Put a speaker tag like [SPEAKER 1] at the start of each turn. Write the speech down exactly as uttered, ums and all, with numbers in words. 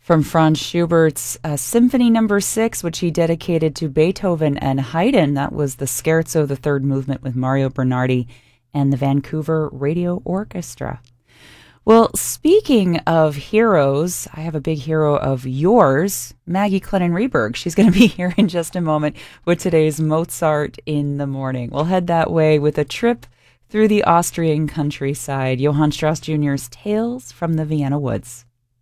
[SPEAKER 1] from Franz Schubert's uh, Symphony Number Six, which he dedicated to Beethoven and Haydn. That was the Scherzo, the third movement, with Mario Bernardi and the Vancouver Radio Orchestra. Well, speaking of heroes, I have a big hero of yours, Maggie Clennon-Reberg. She's going to be here in just a moment with today's Mozart in the Morning. We'll head that way with a trip through the Austrian countryside. Johann Strauss Junior's Tales from the Vienna Woods.